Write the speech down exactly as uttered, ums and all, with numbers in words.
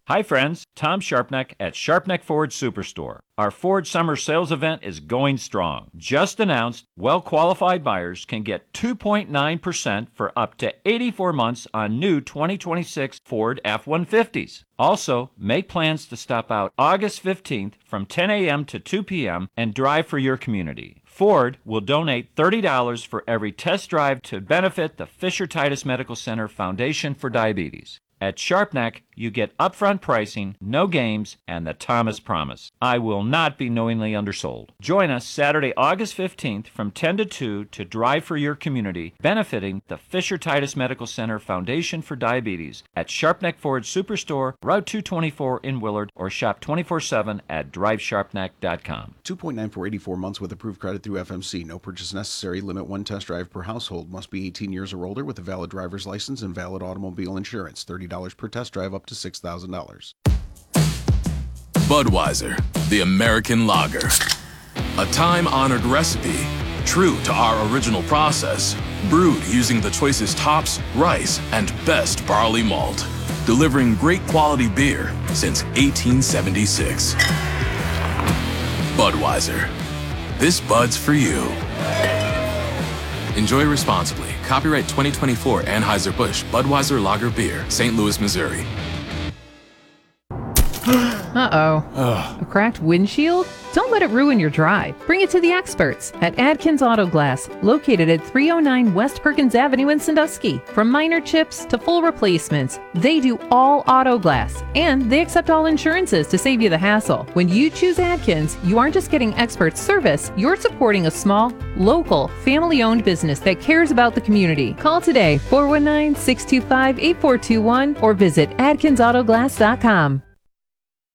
Hi friends, Tom Sharpneck at Sharpneck Ford Superstore. Our Ford Summer Sales Event is going strong. Just announced, well-qualified buyers can get two point nine percent for up to eighty-four months on new twenty twenty-six Ford F one fifties. Also, make plans to stop out August fifteenth from ten a.m. to two p.m. and drive for your community. Ford will donate thirty dollars for every test drive to benefit the Fisher-Titus Medical Center Foundation for Diabetes. At Sharpneck, you get upfront pricing, no games, and the Thomas Promise. I will not be knowingly undersold. Join us Saturday, August fifteenth from ten to two to drive for your community, benefiting the Fisher-Titus Medical Center Foundation for Diabetes at Sharpneck Ford Superstore, Route two twenty-four in Willard, or shop twenty-four seven at drive sharpneck dot com. two point nine for eighty-four months with approved credit through F M C. No purchase necessary. Limit one test drive per household. Must be eighteen years or older with a valid driver's license and valid automobile insurance. thirty dollars per test drive up to six thousand dollars. Budweiser, the American lager. A time-honored recipe, true to our original process, brewed using the choicest hops, rice, and best barley malt, delivering great quality beer since eighteen seventy-six. Budweiser. This Bud's for you. Enjoy responsibly. Copyright twenty twenty-four Anheuser-Busch Budweiser Lager Beer, Saint Louis, Missouri. Uh-oh. A cracked windshield? Don't let it ruin your drive. Bring it to the experts at Adkins Auto Glass, located at three oh nine West Perkins Avenue in Sandusky. From minor chips to full replacements, they do all auto glass, and they accept all insurances to save you the hassle. When you choose Adkins, you aren't just getting expert service, you're supporting a small, local, family-owned business that cares about the community. Call today, four one nine, six two five, eight four two one, or visit adkins auto glass dot com.